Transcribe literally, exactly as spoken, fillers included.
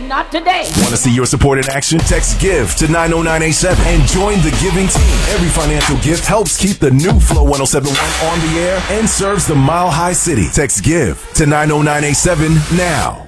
not today. Want to see your support in action? Text GIVE to nine oh nine eight seven and join the giving team. Every financial gift helps keep the new Flow one oh seven point one on the air and serves the Mile High City. Text GIVE to nine oh nine eight seven now.